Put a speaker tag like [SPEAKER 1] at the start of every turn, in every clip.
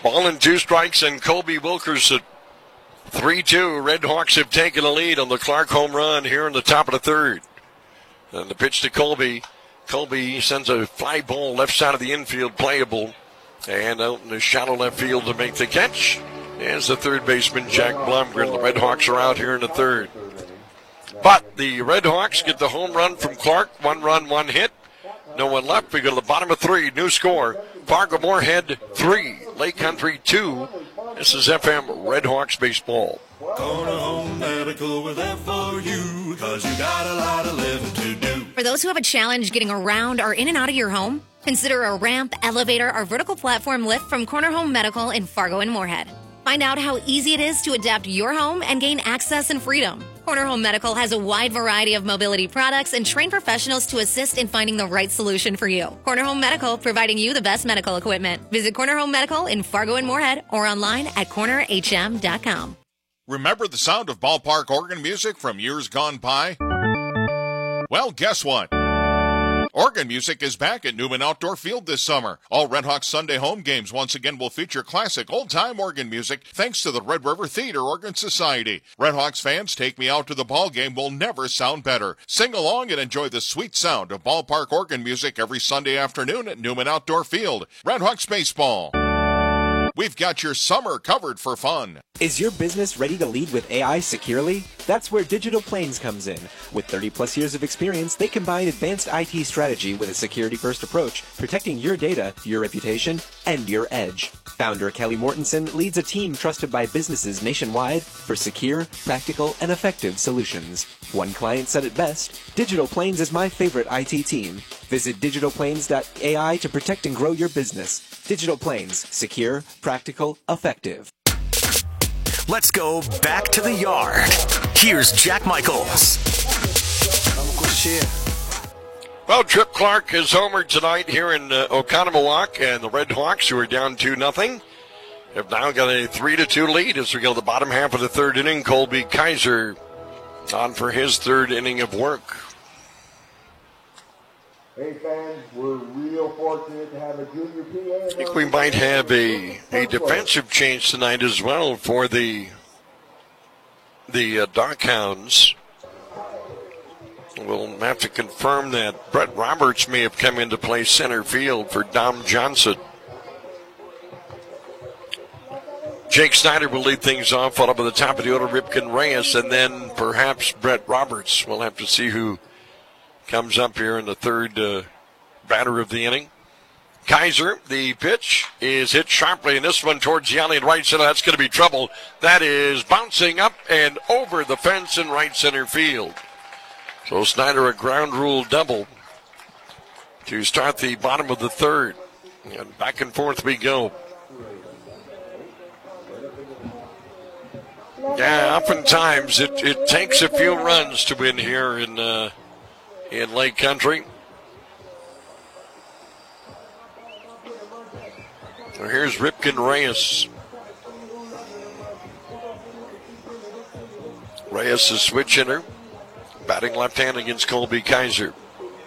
[SPEAKER 1] Ball and 2 strikes, and Colby Wilkerson. 3-2. Red Hawks have taken a lead on the Clark home run here in the top of the third. And the pitch to Colby. Colby sends a fly ball left side of the infield, playable. And out in the shallow left field to make the catch is the third baseman, Jack Blomgren. The Red Hawks are out here in the third. But the Red Hawks get the home run from Clark. 1 run, 1 hit. No one left. We go to the bottom of 3. New score. Fargo-Moorhead 3. Lake Country 2. This is FM Red Hawks baseball.
[SPEAKER 2] Corner Home Medical, we're there for you, 'cause you got a lot of living to do.
[SPEAKER 3] For those who have a challenge getting around or in and out of your home, consider a ramp, elevator, or vertical platform lift from Corner Home Medical in Fargo and Moorhead. Find out how easy it is to adapt your home and gain access and freedom. Corner Home Medical has a wide variety of mobility products and trained professionals to assist in finding the right solution for you. Corner Home Medical, providing you the best medical equipment. Visit Corner Home Medical in Fargo and Moorhead or online at cornerhm.com.
[SPEAKER 4] Remember the sound of ballpark organ music from years gone by? Well, guess what? Organ music is back at Newman Outdoor Field this summer. All Red Hawks Sunday home games once again will feature classic old-time organ music thanks to the Red River Theater Organ Society. Red Hawks fans, Take Me Out to the Ball Game will never sound better. Sing along and enjoy the sweet sound of ballpark organ music every Sunday afternoon at Newman Outdoor Field. Red Hawks Baseball. We've got your summer covered for fun.
[SPEAKER 5] Is your business ready to lead with AI securely? That's where Digital Plains comes in. With 30-plus years of experience, they combine advanced IT strategy with a security-first approach, protecting your data, your reputation, and your edge. Founder Kelly Mortensen leads a team trusted by businesses nationwide for secure, practical, and effective solutions. One client said it best, Digital Plains is my favorite IT team. Visit digitalplains.ai to protect and grow your business. Digital Plains, secure, practical, effective.
[SPEAKER 6] Let's go back to the yard. Here's Jack Michaels.
[SPEAKER 1] Well, Trip Clark has homered tonight here in Oconomowoc, and the Red Hawks, who are down 2-0, have now got a 3-2 lead as we go to the bottom half of the third inning. Colby Kaiser on for his third inning of work.
[SPEAKER 7] Hey fans, we're real fortunate to have a junior PA.
[SPEAKER 1] I think we might have a defensive change tonight as well for the Darkhounds. We'll have to confirm that. Brett Roberts may have come into play center field for Dom Johnson. Jake Snyder will lead things off, followed by the top of the order, Ripken Reyes, and then perhaps Brett Roberts. We'll have to see who comes up here in the third batter of the inning. Kaiser, the pitch is hit sharply, and this one towards the alley in right center. That's going to be trouble. That is bouncing up and over the fence in right center field. So Snyder, a ground rule double to start the bottom of the third. And back and forth we go. Yeah, oftentimes it takes a few runs to win here in Lake Country. So here's Ripken Reyes. Reyes is switch hitter, batting left-hand against Colby Kaiser.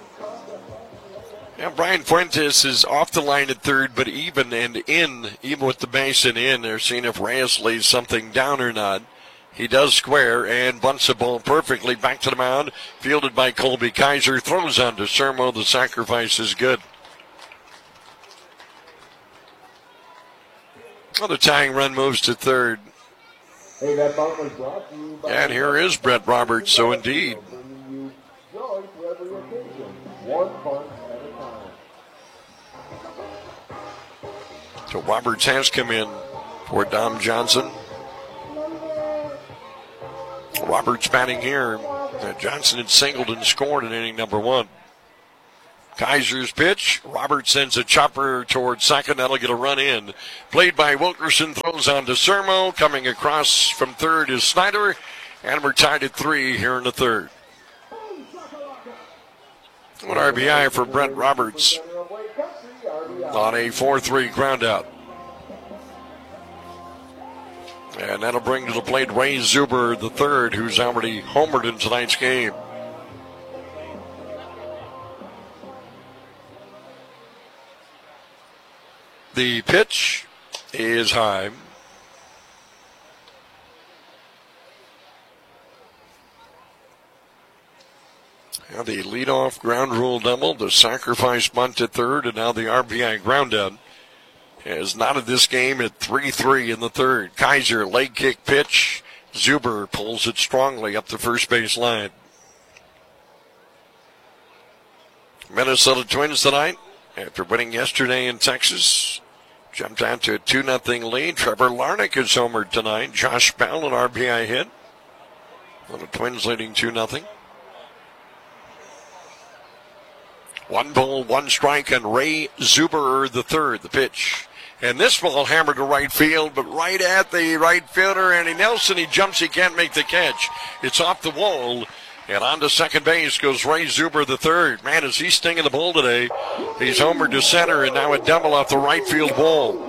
[SPEAKER 1] Now Brian Fuentes is off the line at third, but even with the basin in, they're seeing if Reyes lays something down or not. He does square and bunts the ball perfectly back to the mound. Fielded by Colby Kaiser. Throws on to Sermo. The sacrifice is good. Well, the tying run moves to third.
[SPEAKER 7] Hey, that bunt was brought to you by
[SPEAKER 1] and here is Brett Roberts. So indeed.
[SPEAKER 7] bringing you joy to every occasion. One bunt at a time.
[SPEAKER 1] So Roberts has come in for Dom Johnson. Roberts batting here. Johnson had singled and scored in inning number one. Kaiser's pitch. Roberts sends a chopper towards second. That'll get a run in. Played by Wilkerson. Throws on to Sermo. Coming across from third is Snyder. And we're tied at 3 here in the third. One RBI for Brett Roberts on a 4-3 groundout. And that'll bring to the plate Ray Zuber III, who's already homered in tonight's game. The pitch is high. Now the leadoff ground rule double, the sacrifice bunt at third, and now the RBI ground out has knotted this game at 3-3 in the third. Kaiser, leg kick pitch. Zuber pulls it strongly up the first base line. Minnesota Twins tonight, after winning yesterday in Texas, jumped out to a 2-0 lead. Trevor Larnach is homered tonight. Josh Bell, an RBI hit. Well, the Twins leading 2-0. 1 ball, 1 strike, and Ray Zuber the third, the pitch. And this ball hammered to right field, but right at the right fielder, Andy Nelson. He jumps, he can't make the catch. It's off the wall, and on to second base goes Ray Zuber the third. Man, is he stinging the ball today. He's homered to center, and now a double off the right field wall.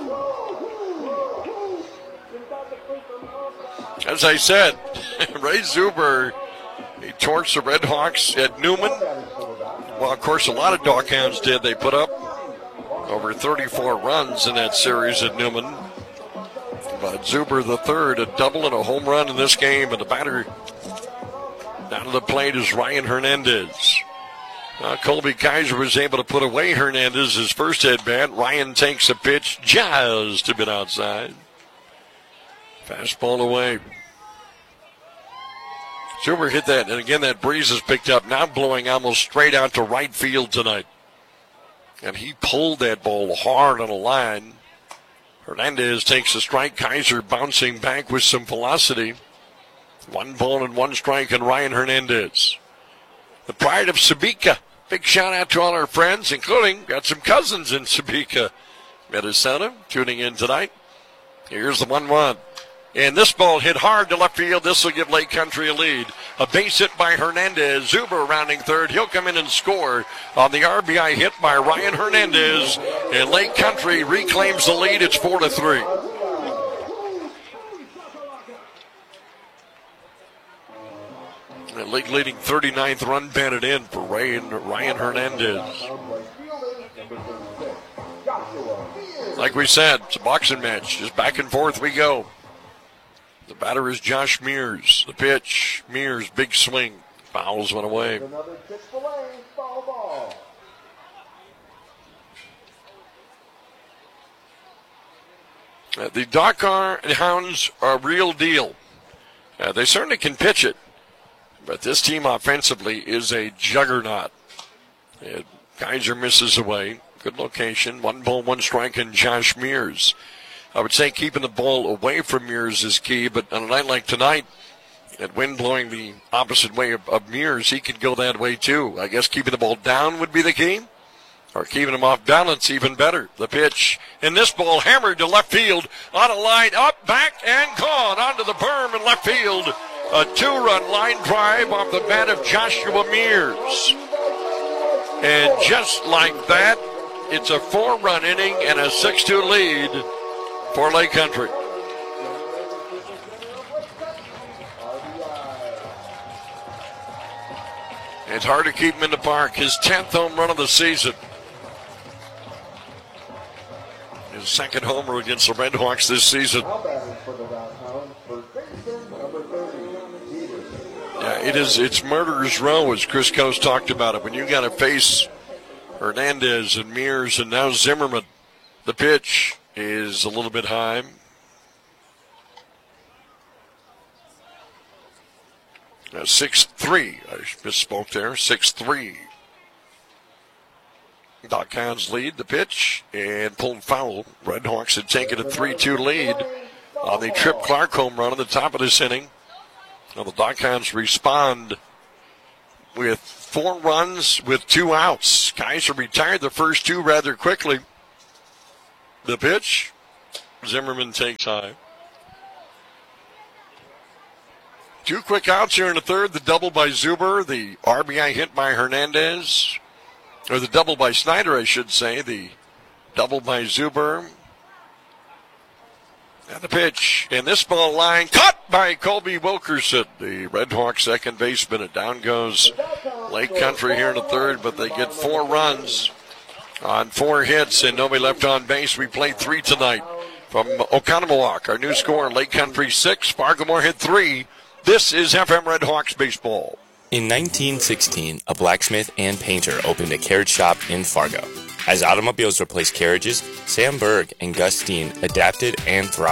[SPEAKER 1] As I said, Ray Zuber, he torched the Red Hawks at Newman. Well, of course, a lot of Doghounds did. They put up over 34 runs in that series at Newman. But Zuber the third, a double and a home run in this game. And the batter down to the plate is Ryan Hernandez. Colby Kaiser was able to put away Hernandez his first at bat. Ryan takes a pitch just a bit outside. Fastball away. Zuber hit that, and again that breeze is picked up, now blowing almost straight out to right field tonight. And he pulled that ball hard on a line. Hernandez takes a strike. Kaiser bouncing back with some velocity. 1 ball and 1 strike, and Ryan Hernandez. The pride of Sebeka. Big shout out to all our friends, including got some cousins in Sebeka, Minnesota, tuning in tonight. Here's the 1-1. And this ball hit hard to left field. This will give Lake Country a lead. A base hit by Hernandez. Zuber rounding third. He'll come in and score on the RBI hit by Ryan Hernandez. And Lake Country reclaims the lead. It's 4-3. The league leading 39th run batted in for Ryan Hernandez. Like we said, it's a boxing match. Just back and forth we go. The batter is Josh Mears. The pitch, Mears, big swing. Fouls one away.
[SPEAKER 7] Another Chick-fil-A foul ball.
[SPEAKER 1] The Doghounds are a real deal. They certainly can pitch it, but this team offensively is a juggernaut. Kaiser misses away. Good location. 1 ball, 1 strike, and Josh Mears. I would say keeping the ball away from Mears is key, but on a night like tonight, at wind blowing the opposite way of Mears, he could go that way too. I guess keeping the ball down would be the key, or keeping him off balance even better. The pitch, and this ball hammered to left field, on a line, up, back, and gone onto the berm in left field. A 2-run line drive off the bat of Joshua Mears. And just like that, it's a 4-run inning and a 6-2 lead for Lake Country. It's hard to keep him in the park. His 10th home run of the season. His second homer against the Red Hawks this season. Yeah, it's murderer's row, as Chris Coase talked about it. When you got to face Hernandez and Mears and now Zimmerman, the pitch is a little bit high. Now 6-3. I misspoke there. 6-3. Doghounds lead the pitch and pulled foul. Red Hawks had taken a 3-2 lead on the Trip Clark home run at the top of this inning. Now the Doghounds respond with 4 runs with 2 outs. Kaiser retired the first 2 rather quickly. The pitch, Zimmerman takes high. 2 quick outs here in the third. The double by Zuber, the RBI hit by Hernandez, or the double by Snyder, I should say. The double by Zuber. And the pitch, and this ball line caught by Colby Wilkerson, the Red Hawks second baseman. And down goes Lake Country here in the third, but they get 4 runs on 4 hits and nobody left on base. We played 3 tonight. from Oconomowoc. Our new score, Lake Country 6, Fargo Moorhead 3. This is FM Red Hawks baseball.
[SPEAKER 8] In 1916, a blacksmith and painter opened a carriage shop in Fargo. As automobiles replaced carriages, Sam Berg and Gus Steen adapted and thrived.